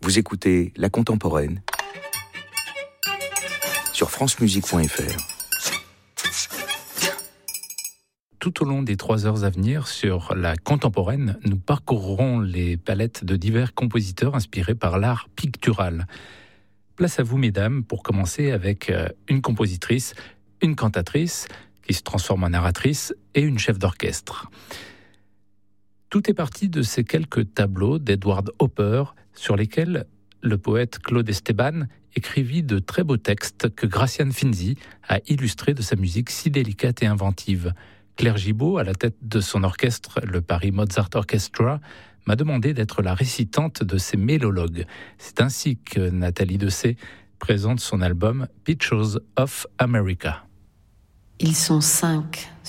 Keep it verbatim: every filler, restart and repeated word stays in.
Vous écoutez La Contemporaine sur francemusique point f r. Tout au long des trois heures à venir sur La Contemporaine, nous parcourrons les palettes de divers compositeurs inspirés par l'art pictural. Place à vous, mesdames, pour commencer avec une compositrice, une cantatrice qui se transforme en narratrice et une chef d'orchestre. Tout est parti de ces quelques tableaux d'Edward Hopper sur lesquels le poète Claude Esteban écrivit de très beaux textes que Gracian Finzi a illustrés de sa musique si délicate et inventive. Claire Gibault, à la tête de son orchestre, le Paris Mozart Orchestra, m'a demandé d'être la récitante de ces mélologues. C'est ainsi que Nathalie Dessay présente son album Pictures of America. Ils sont cinq